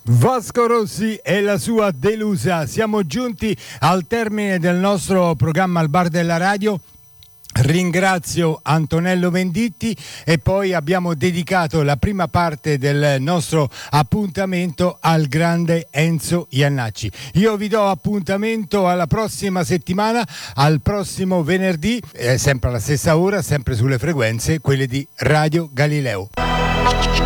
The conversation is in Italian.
Vasco Rossi e la sua Delusa. Siamo giunti al termine del nostro programma Al Bar della Radio. Ringrazio Antonello Venditti e poi abbiamo dedicato la prima parte del nostro appuntamento al grande Enzo Iannacci. Io vi do appuntamento alla prossima settimana, al prossimo venerdì, sempre alla stessa ora, sempre sulle frequenze, quelle di Radio Galileo.